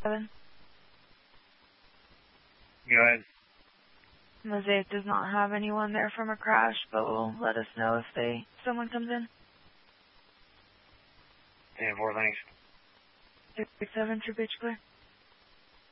Go ahead. Mosaic does not have anyone there from a crash, but will let us know if someone comes in. 10-4, thanks. 6-7, True Pitch Clear.